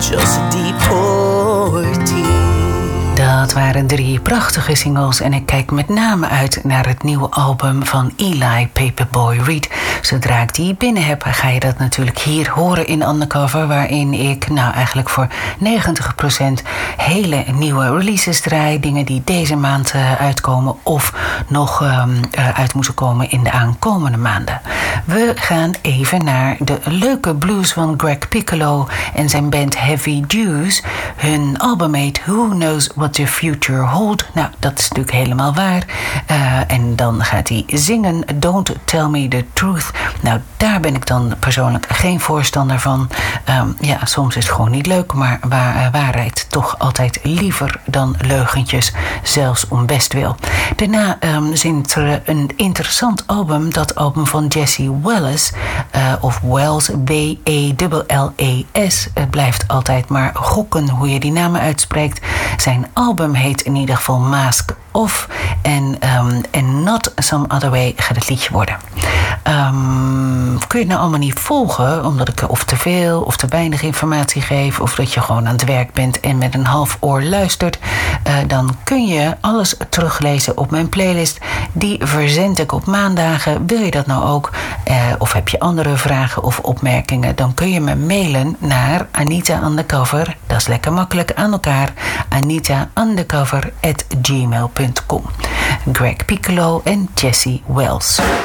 just deportee. Dat waren 3 prachtige singles en ik kijk met name uit naar het nieuwe album van Eli Paperboy Reed. Zodra ik die binnen heb, ga je dat natuurlijk hier horen in Undercover, waarin ik eigenlijk voor 90% hele nieuwe releases draai. Dingen die deze maand uitkomen of nog uit moeten komen in de aankomende maanden. We gaan even naar de leuke blues van Greg Piccolo en zijn band Heavy Juice. Hun album heet Who Knows What the Future Hold. Nou, dat is natuurlijk helemaal waar. En dan gaat hij zingen Don't Tell Me the Truth. Nou, daar ben ik dan persoonlijk geen voorstander van. Soms is het gewoon niet leuk, maar waarheid toch altijd liever dan leugentjes, zelfs om bestwil. Daarna zingt er een interessant album, dat album van Jesse Wallace, of Wells, W-E-L-L-E-S. Het blijft altijd maar gokken hoe je die namen uitspreekt. Zijn album heet in ieder geval Mask Off en Not Some Other Way gaat het liedje worden. Kun je het nou allemaal niet volgen, omdat ik of te veel of te weinig informatie geef, of dat je gewoon aan het werk bent en met een half oor luistert, dan kun je alles teruglezen op mijn playlist. Die verzend ik op maandagen. Wil je dat nou ook? Of heb je andere vragen of opmerkingen? Dan kun je me mailen naar Anita Undercover. Dat is lekker makkelijk aan elkaar. AnitaUndercover@gmail.com. Greg Piccolo en Jesse Wells.